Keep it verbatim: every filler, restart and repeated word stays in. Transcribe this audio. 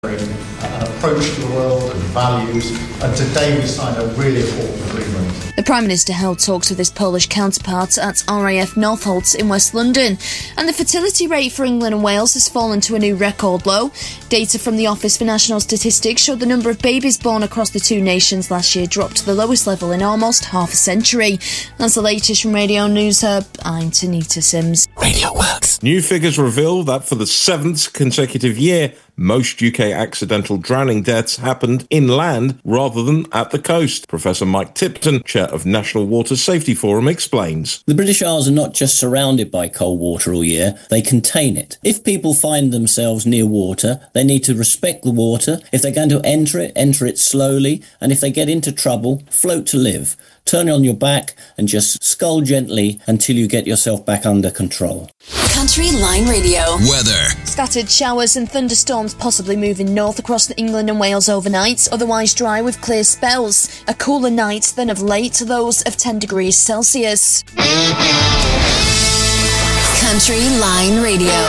an approach to the world and values, and today we signed a really important agreement. The Prime Minister held talks with his Polish counterpart at R A F Northolt in West London, and the fertility rate for England and Wales has fallen to a new record low. Data from the Office for National Statistics showed the number of babies born across the two nations last year dropped to the lowest level in almost half a century. That's the latest from Radio News Hub. I'm Tanita Sims. Radio Works. New figures reveal that for the seventh consecutive year, most U K accidental drowning deaths happened inland rather than at the coast. Professor Mike Tipton, chair of National Water Safety Forum, explains. The British Isles are not just surrounded by cold water all year, they contain it. If people find themselves near water, they need to respect the water. If they're going to enter it, enter it slowly, and if they get into trouble, float to live. Turn on your back and just scull gently until you get yourself back under control. Country Line Radio. Weather. Scattered showers and thunderstorms possibly moving north across England and Wales overnight, otherwise dry with clear spells. A cooler night than of late, those of ten degrees Celsius. Country Line Radio.